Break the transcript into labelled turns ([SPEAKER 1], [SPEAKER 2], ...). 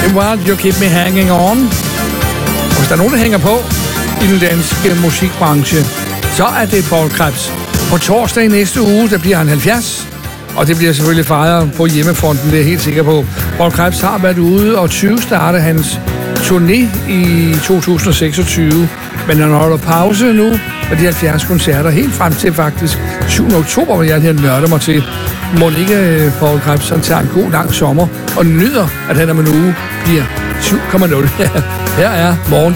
[SPEAKER 1] While You Keep Me Hanging On. Og hvis der er nogen, der hænger på i den danske musikbranche, så er det Poul Krebs. På torsdag i næste uge, der bliver han 70, og det bliver selvfølgelig fejret på hjemmefronten, det er jeg helt sikker på. Poul Krebs har været ude og 20 starte hans turné i 2026, men han holder pause nu med de 70 koncerter, helt frem til faktisk 7. oktober, hvor jeg nørder mig til. Må ikke Poul Krebs tager en god lang sommer og nyder, at han om en uge bliver 7,0. Her er morgen.